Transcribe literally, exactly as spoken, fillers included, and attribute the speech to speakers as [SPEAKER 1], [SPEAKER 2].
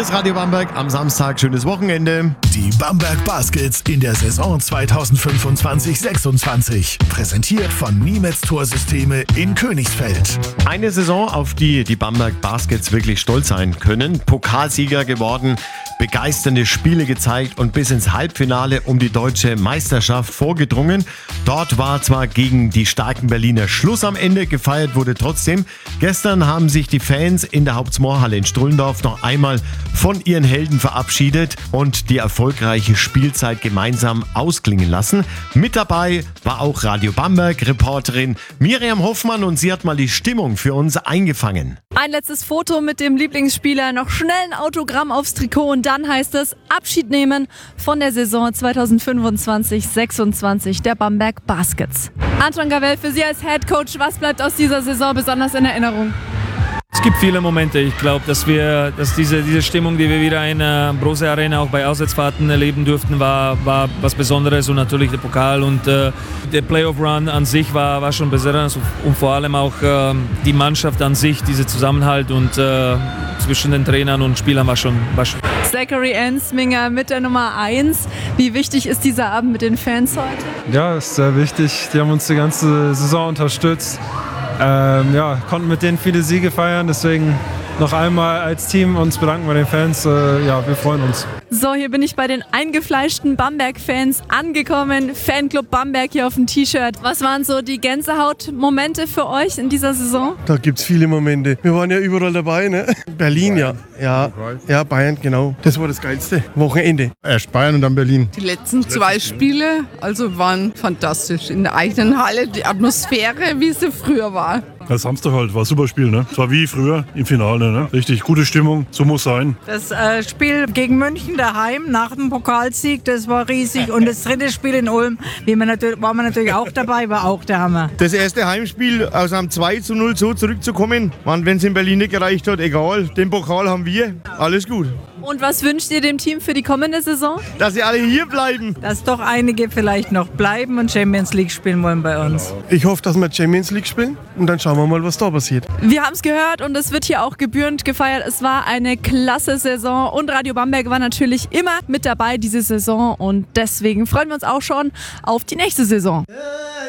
[SPEAKER 1] Hier ist Radio Bamberg am Samstag. Schönes Wochenende.
[SPEAKER 2] Die Bamberg Baskets in der Saison zweitausendfünfundzwanzig sechsundzwanzig. Präsentiert von Niemetz Torsysteme in Königsfeld.
[SPEAKER 1] Eine Saison, auf die die Bamberg Baskets wirklich stolz sein können. Pokalsieger geworden, begeisternde Spiele gezeigt und bis ins Halbfinale um die deutsche Meisterschaft vorgedrungen. Dort war zwar gegen die starken Berliner Schluss am Ende, gefeiert wurde trotzdem. Gestern haben sich die Fans in der Hauptsmoorhalle in Strullendorf noch einmal von ihren Helden verabschiedet und die erfolgreiche Spielzeit gemeinsam ausklingen lassen. Mit dabei war auch Radio Bamberg-Reporterin Miriam Hoffmann und sie hat mal die Stimmung für uns eingefangen.
[SPEAKER 3] Ein letztes Foto mit dem Lieblingsspieler, noch schnell ein Autogramm aufs Trikot und dann heißt es Abschied nehmen von der Saison zweitausendfünfundzwanzig sechsundzwanzig der Bamberg Baskets. Anton Gavel, für Sie als Headcoach, was bleibt aus dieser Saison besonders in Erinnerung?
[SPEAKER 4] Es gibt viele Momente. Ich glaube, dass wir, dass diese, diese Stimmung, die wir wieder in der Brose Arena auch bei Auswärtsfahrten erleben durften, war, war was Besonderes und natürlich der Pokal und äh, der Playoff-Run an sich war, war schon besonders und vor allem auch äh, die Mannschaft an sich, dieser Zusammenhalt und äh, zwischen den Trainern und Spielern war schon, war schon.
[SPEAKER 3] Zachary Ensminger mit der Nummer eins. Wie wichtig ist dieser Abend mit den Fans heute?
[SPEAKER 5] Ja, ist sehr wichtig. Die haben uns die ganze Saison unterstützt. Ähm, ja, konnten mit denen viele Siege feiern, deswegen noch einmal als Team uns bedanken bei den Fans. Äh, ja, wir freuen uns.
[SPEAKER 3] So, hier bin ich bei den eingefleischten Bamberg-Fans angekommen. Fanclub Bamberg hier auf dem T-Shirt. Was waren so die Gänsehaut-Momente für euch in dieser Saison?
[SPEAKER 6] Da gibt es viele Momente. Wir waren ja überall dabei, ne? Berlin, ja. Ja, ja, Bayern, genau. Das war das geilste Wochenende.
[SPEAKER 7] Erst Bayern und dann Berlin.
[SPEAKER 8] Die letzten zwei Spiele, also waren fantastisch. In der eigenen Halle, die Atmosphäre, wie sie früher war.
[SPEAKER 9] Das Samstag halt, war ein super Spiel, ne? Es war wie früher im Finale, ne? Richtig gute Stimmung, so muss sein.
[SPEAKER 10] Das äh, Spiel gegen München daheim nach dem Pokalsieg, das war riesig. Und das dritte Spiel in Ulm, wie man natürlich, war man natürlich auch dabei, war auch der Hammer.
[SPEAKER 6] Das erste Heimspiel aus einem zwei zu null so zurückzukommen, wenn es in Berlin nicht gereicht hat, egal. Den Pokal haben wir, alles gut.
[SPEAKER 3] Und was wünscht ihr dem Team für die kommende Saison?
[SPEAKER 6] Dass sie alle hier bleiben.
[SPEAKER 10] Dass doch einige vielleicht noch bleiben und Champions League spielen wollen bei uns.
[SPEAKER 6] Ich hoffe, dass wir Champions League spielen und dann schauen wir mal, was da passiert.
[SPEAKER 3] Wir haben es gehört und es wird hier auch gebührend gefeiert. Es war eine klasse Saison und Radio Bamberg war natürlich immer mit dabei diese Saison und deswegen freuen wir uns auch schon auf die nächste Saison.